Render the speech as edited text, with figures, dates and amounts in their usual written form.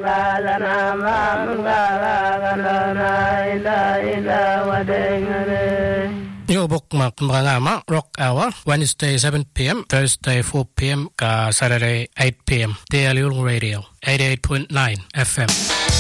Yo bookmark mga Rock Hour Wednesday 7 p.m. Thursday 4 p.m. ka Saturday 8 p.m. Daily Radio 88.9 FM